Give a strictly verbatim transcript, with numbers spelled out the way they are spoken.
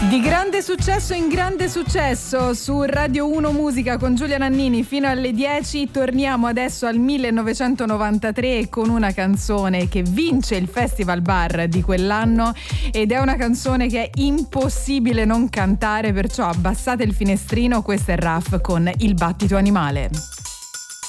Di grande successo in grande successo su Radio uno Musica con Giulia Nannini fino alle dieci. Torniamo adesso al millenovecentonovantatré con una canzone che vince il Festival Bar di quell'anno ed è una canzone che è impossibile non cantare, perciò abbassate il finestrino. Questo è Raf con Il battito animale.